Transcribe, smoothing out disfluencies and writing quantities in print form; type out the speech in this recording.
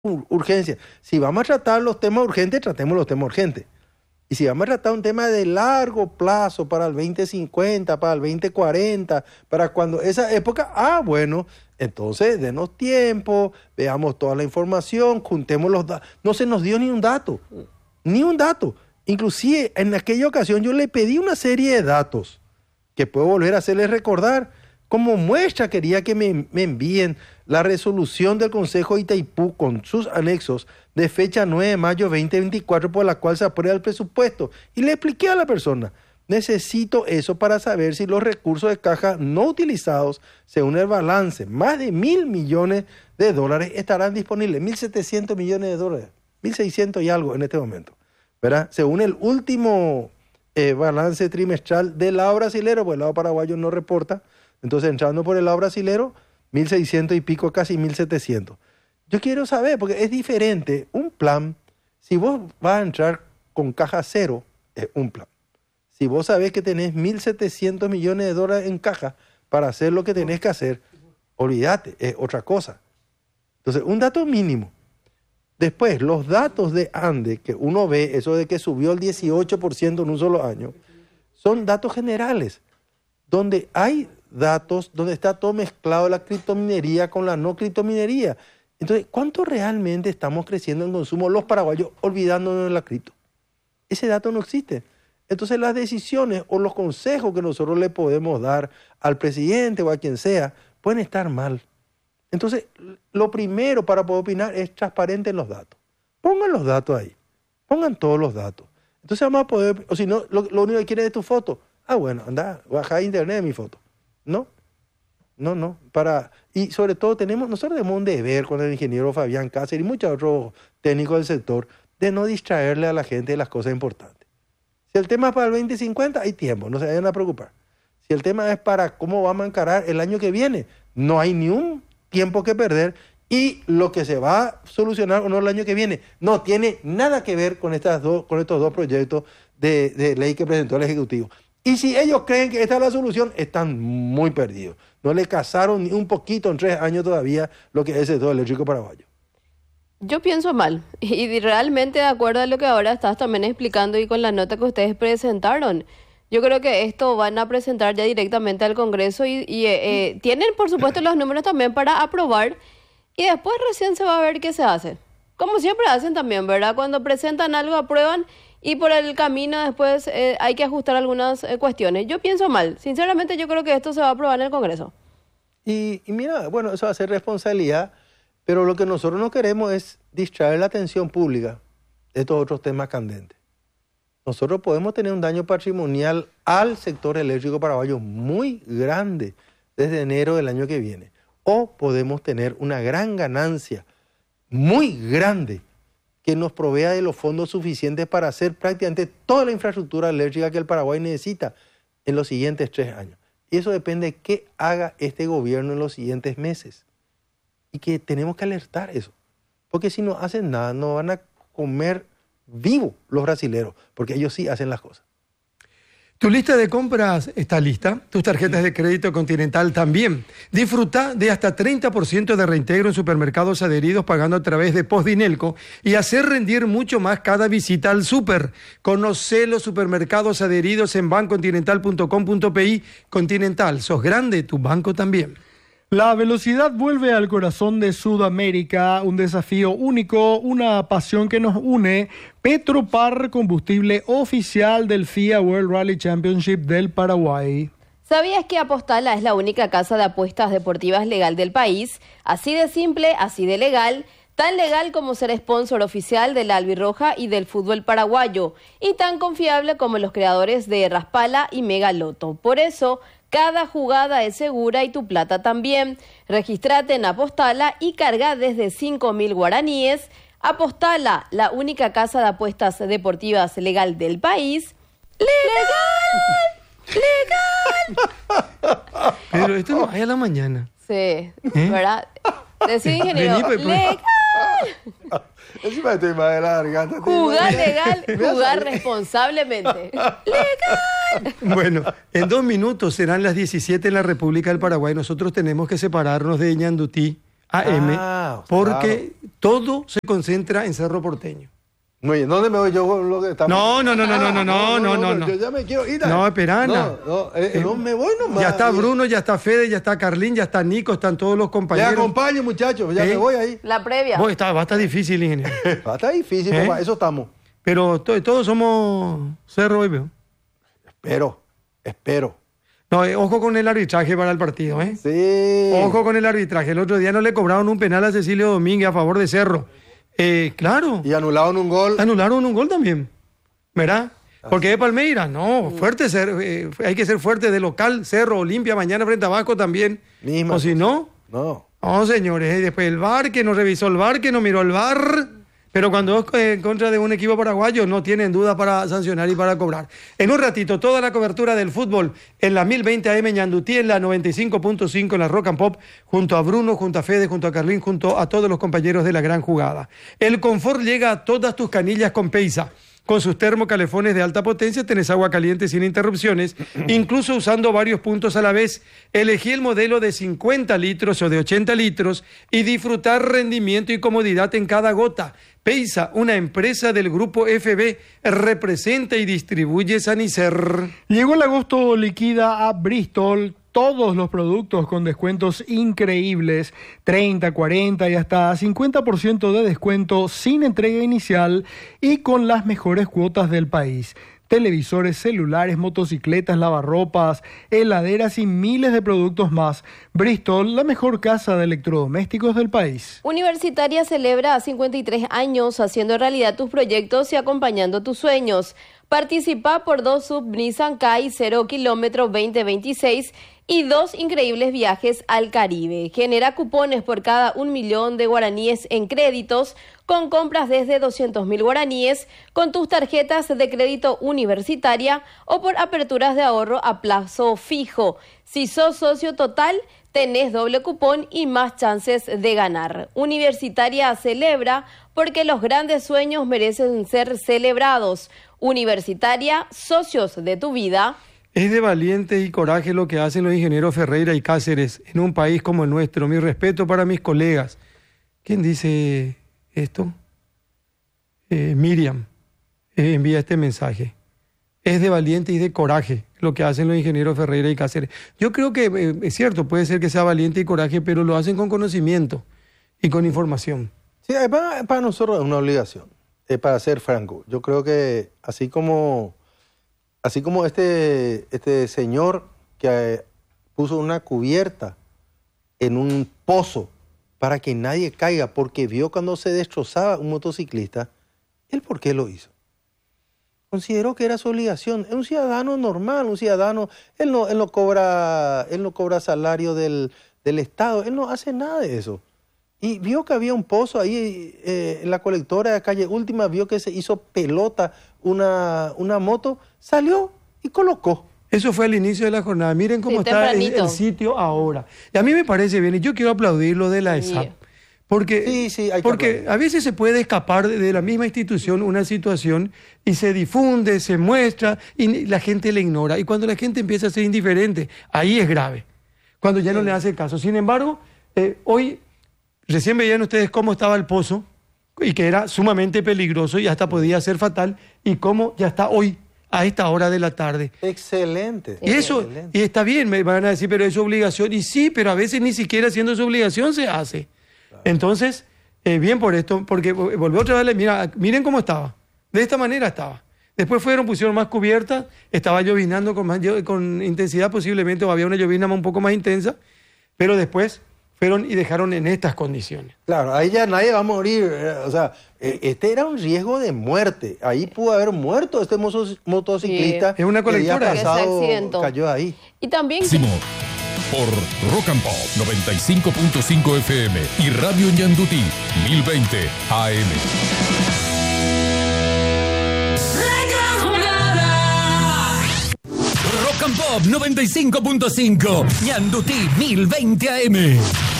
urgencia. Si vamos a tratar los temas urgentes, tratemos los temas urgentes. Y si vamos a tratar un tema de largo plazo para el 2050, para el 2040, para cuando esa época, bueno, entonces denos tiempo, veamos toda la información, juntemos los datos. No se nos dio ni un dato, ni un dato. Inclusive en aquella ocasión yo le pedí una serie de datos que puedo volver a hacerles recordar. Como muestra quería que me envíen la resolución del Consejo de Itaipú con sus anexos de fecha 9 de mayo 2024 por la cual se aprueba el presupuesto. Y le expliqué a la persona, necesito eso para saber si los recursos de caja no utilizados, según el balance, más de $1.000 millones estarán disponibles, 1.700 millones de dólares, 1.600 y algo en este momento, ¿verdad? Según el último balance trimestral del lado brasilero, pues el lado paraguayo no reporta. Entonces, entrando por el lado brasilero, 1.600 y pico, casi 1.700. Yo quiero saber, porque es diferente un plan. Si vos vas a entrar con caja cero, es un plan. Si vos sabés que tenés 1.700 millones de dólares en caja para hacer lo que tenés que hacer, olvídate, es otra cosa. Entonces, un dato mínimo. Después, los datos de ANDE, que uno ve, eso de que subió el 18% en un solo año, son datos generales, donde hay datos donde está todo mezclado la criptominería con la no criptominería. Entonces, ¿cuánto realmente estamos creciendo en consumo los paraguayos olvidándonos de la cripto? Ese dato no existe. Entonces, las decisiones o los consejos que nosotros le podemos dar al presidente o a quien sea pueden estar mal. Entonces, lo primero para poder opinar es transparente en los datos. Pongan los datos ahí. Pongan todos los datos. Entonces vamos a poder, o si no, lo único que quiere es tu foto. Bueno, anda, baja a internet mi foto. No. Y sobre todo nosotros tenemos un deber con el ingeniero Fabián Cáceres y muchos otros técnicos del sector de no distraerle a la gente de las cosas importantes. Si el tema es para el 2050, hay tiempo, no se vayan a preocupar. Si el tema es para cómo vamos a encarar el año que viene, no hay ni un tiempo que perder y lo que se va a solucionar o no el año que viene no tiene nada que ver con estos dos proyectos de ley que presentó el Ejecutivo. Y si ellos creen que esta es la solución, están muy perdidos. No le cazaron ni un poquito en 3 años todavía lo que es el sector eléctrico paraguayo. Yo pienso mal. Y realmente de acuerdo a lo que ahora estás también explicando y con la nota que ustedes presentaron, yo creo que esto van a presentar ya directamente al Congreso y tienen, por supuesto, los números también para aprobar y después recién se va a ver qué se hace. Como siempre hacen también, ¿verdad? Cuando presentan algo, aprueban y por el camino después hay que ajustar algunas cuestiones. Yo pienso mal. Sinceramente, yo creo que esto se va a aprobar en el Congreso. Y mira, bueno, eso va a ser responsabilidad, pero lo que nosotros no queremos es distraer la atención pública de estos otros temas candentes. Nosotros podemos tener un daño patrimonial al sector eléctrico paraguayo muy grande desde enero del año que viene. O podemos tener una gran ganancia muy grande que nos provea de los fondos suficientes para hacer prácticamente toda la infraestructura eléctrica que el Paraguay necesita en los siguientes 3 años. Y eso depende de qué haga este gobierno en los siguientes meses. Y que tenemos que alertar eso. Porque si no hacen nada, no van a comer vivo los brasileros, porque ellos sí hacen las cosas. Tu lista de compras está lista, tus tarjetas de crédito Continental también. Disfruta de hasta 30% de reintegro en supermercados adheridos pagando a través de Postdinelco y hacer rendir mucho más cada visita al súper. Conoce los supermercados adheridos en bancontinental.com.pi. Continental, sos grande, tu banco también. La velocidad vuelve al corazón de Sudamérica, un desafío único, una pasión que nos une. Petropar, combustible oficial del FIA World Rally Championship del Paraguay. ¿Sabías que Apostala es la única casa de apuestas deportivas legal del país? Así de simple, así de legal. Tan legal como ser sponsor oficial de la albirroja y del fútbol paraguayo. Y tan confiable como los creadores de Raspala y Megaloto. Por eso, cada jugada es segura y tu plata también. Regístrate en Apostala y carga desde 5.000 guaraníes. Apostala, la única casa de apuestas deportivas legal del país. ¡Legal! Pero esto no hay a la mañana. Sí, ¿verdad? Decí, ingeniero, legal. Encima estoy más de la garganta. Jugar legal, jugar responsablemente. ¡Legal! Bueno, en 2 minutos serán las 17 en la República del Paraguay. Nosotros tenemos que separarnos de Ñandutí AM, porque todo se concentra en Cerro Porteño. Muy bien, ¿dónde me voy yo con lo que estamos? No. Yo ya me quiero ir. No, espera, no me voy nomás. Ya está Bruno, ya está Fede, ya está Carlín, ya está Nico, están todos los compañeros. Ya acompañe, muchachos, ya me voy ahí. La previa. Va a estar difícil, ingeniero. Va a estar difícil, papá, eso estamos. Pero todos somos Cerro hoy, veo. Espero. No, ojo con el arbitraje para el partido, ¿eh? Sí. Ojo con el arbitraje. El otro día no le cobraron un penal a Cecilio Domínguez a favor de Cerro. Claro. Y anularon un gol. Anularon un gol también, ¿verdad? Porque de Palmeiras, no, fuerte, hay que ser fuerte de local, Cerro, Olimpia, mañana frente a Vasco también. Misma o si no, no, señores, y después el VAR, que no revisó el VAR, que no miró el VAR, pero cuando es en contra de un equipo paraguayo no tienen duda para sancionar y para cobrar. En un ratito, toda la cobertura del fútbol en la 1020 AM Ñandutí, en la 95.5 en la Rock and Pop, junto a Bruno, junto a Fede, junto a Carlín, junto a todos los compañeros de la gran jugada. El confort llega a todas tus canillas con Peisa. Con sus termocalefones de alta potencia tenés agua caliente sin interrupciones, incluso usando varios puntos a la vez. Elegí el modelo de 50 litros o de 80 litros y disfrutar rendimiento y comodidad en cada gota. Peisa, una empresa del grupo FB, representa y distribuye Sanicer. Llegó el agosto liquida a Bristol. Todos los productos con descuentos increíbles, 30, 40 y hasta 50% de descuento sin entrega inicial y con las mejores cuotas del país. Televisores, celulares, motocicletas, lavarropas, heladeras y miles de productos más. Bristol, la mejor casa de electrodomésticos del país. Universitaria celebra 53 años haciendo realidad tus proyectos y acompañando tus sueños. Participa por 2 sub Nissan Kai 0 kilómetro 2026 y 2 increíbles viajes al Caribe. Genera cupones por cada 1 millón de guaraníes en créditos con compras desde 200.000 guaraníes con tus tarjetas de crédito universitaria o por aperturas de ahorro a plazo fijo. Si sos socio total, tenés doble cupón y más chances de ganar. Universitaria celebra porque los grandes sueños merecen ser celebrados. Universitaria, socios de tu vida. Es de valiente y coraje lo que hacen los ingenieros Ferreira y Cáceres en un país como el nuestro. Mi respeto para mis colegas. ¿Quién dice esto? Miriam envía este mensaje. Es de valiente y de coraje lo que hacen los ingenieros Ferreira y Cáceres. Yo creo que es cierto, puede ser que sea valiente y coraje, pero lo hacen con conocimiento y con información. Sí, para nosotros es una obligación, para ser franco. Yo creo que así como este señor que puso una cubierta en un pozo para que nadie caiga porque vio cuando se destrozaba un motociclista, ¿él por qué lo hizo? Consideró que era su obligación. Es un ciudadano normal, un ciudadano, él no cobra salario del Estado, él no hace nada de eso. Y vio que había un pozo ahí en la colectora de calle Última, vio que se hizo pelota una moto, salió y colocó. Eso fue al inicio de la jornada. Miren cómo está el sitio ahora. Y a mí me parece bien, y yo quiero aplaudir lo de la ESAP. Porque a veces se puede escapar de la misma institución una situación y se difunde, se muestra y la gente le ignora. Y cuando la gente empieza a ser indiferente, ahí es grave. Cuando ya no le hace caso. Sin embargo, hoy recién veían ustedes cómo estaba el pozo y que era sumamente peligroso y hasta podía ser fatal y cómo ya está hoy a esta hora de la tarde. Excelente. Y eso, excelente. Y está bien, me van a decir, pero es su obligación. Y sí, pero a veces ni siquiera siendo su obligación se hace. Entonces, bien por esto, porque volvió otra vez, miren cómo estaba. De esta manera estaba. Después pusieron más cubiertas, estaba llovinando con intensidad posiblemente, o había una llovina un poco más intensa, pero después fueron y dejaron en estas condiciones. Claro, ahí ya nadie va a morir. O sea, este era un riesgo de muerte. Ahí pudo haber muerto este motociclista. Es una colectora. Cayó ahí. Y también... Por Rock and Pop 95.5 FM y Radio Ñandutí 1020 AM. Rock and Pop 95.5 Ñandutí 1020 AM.